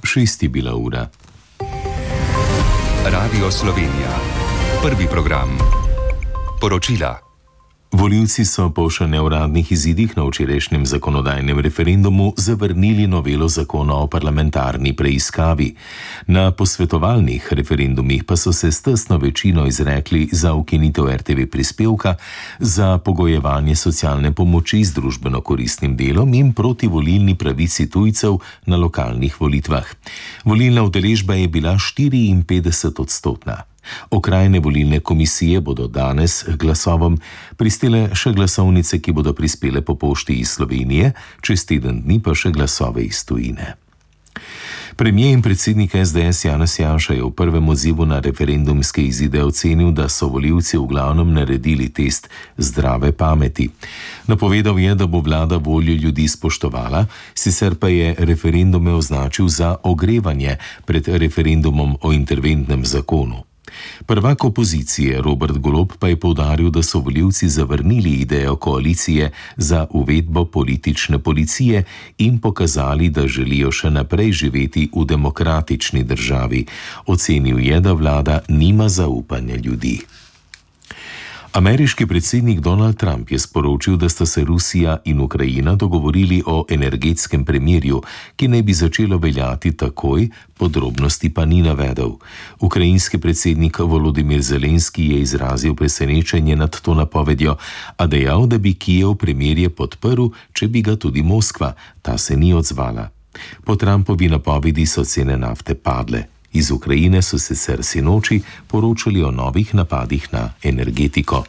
6 je bila ura. Radio Slovenija. Prvi program. Poročila. Volivci so po še neuradnih izidih na včerajšnjem zakonodajnem referendumu zavrnili novelo zakona o parlamentarni preiskavi. Na posvetovalnih referendumih pa so se s tesno večino izrekli za ukinitev RTV prispevka, za pogojevanje socialne pomoči z družbeno koristnim delom in proti volilni pravici tujcev na lokalnih volitvah. Volilna udeležba je bila 54-odstotna. Okrajne volilne komisije bodo danes k glasovom prispele še glasovnice, ki bodo prispele po pošti iz Slovenije, čez teden dni pa še glasove iz tujine. Premier in predsednik SDS Janez Janša je v prvem odzivu na referendumske izide ocenil, da so volivci v glavnem naredili test zdrave pameti. Napovedal je, da bo vlada voljo ljudi spoštovala, sicer pa je referendume označil za ogrevanje pred referendumom o interventnem zakonu. Prvak opozicije Robert Golob pa je poudaril, da so volivci zavrnili idejo koalicije za uvedbo politične policije in pokazali, da želijo še naprej živeti v demokratični državi. Ocenil je, da vlada nima zaupanja ljudi. Ameriški predsednik Donald Trump je sporočil, da sta se Rusija in Ukrajina dogovorili o energetskem premirju, ki naj bi začelo veljati takoj, podrobnosti pa ni navedel. Ukrajinski predsednik Volodimir Zelenski je izrazil presenečenje nad to napovedjo, a dejal, da bi Kijev premirje podprl, če bi ga tudi Moskva. Ta se ni odzvala. Po Trumpovi napovedi so cene nafte padle. Iz Ukrajine so sicer sinoči poročali o novih napadih na energetiko.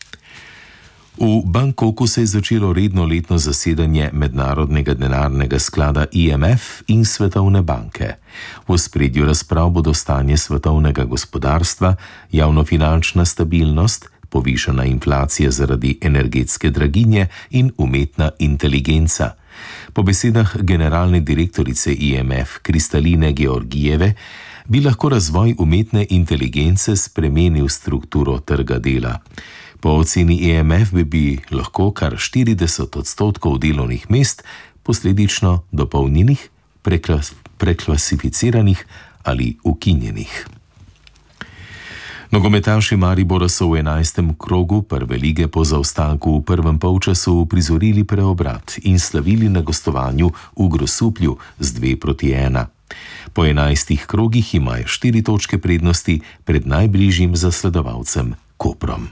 V Bangkoku se je začelo redno letno zasedanje Mednarodnega denarnega sklada IMF in Svetovne banke. V ospredju razprav bodo stanje svetovnega gospodarstva, javnofinančna stabilnost, povišana inflacija zaradi energetske draginje in umetna inteligenca. Po besedah generalne direktorice IMF Kristaline Georgijeve bi lahko razvoj umetne inteligence spremenil strukturo trga dela. Po oceni IMF bi lahko kar 40% delovnih mest posledično dopolnjenih, preklasificiranih ali ukinjenih. Nogometaši Maribora so v 11. krogu prve lige po zaostanku v prvem polčasu uprizorili preobrat in slavili na gostovanju v Grosuplju z 2-1. Po 11 krogih imajo 4 točke prednosti pred najbližjim zasledovalcem Koprom.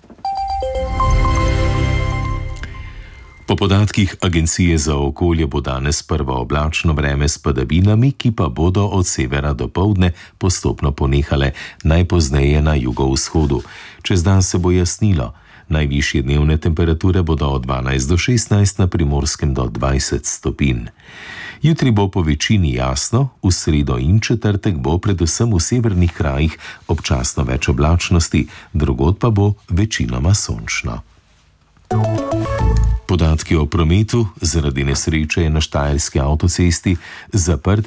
Po podatkih Agencije za okolje bo danes prvo oblačno vreme s padavinami, ki pa bodo od severa do poldne postopno ponehale, najpozneje na jugovzhodu. Čez dan se bo jasnilo. Najvišje dnevne temperature bodo od 12 do 16, na Primorskem do 20 stopinj. Jutri bo po večini jasno, v sredo in četrtek bo predvsem v severnih krajih občasno več oblačnosti, drugod pa bo večinoma sončno. Podatki o prometu: zaradi nesreče je na štajerski avtocesti zaprt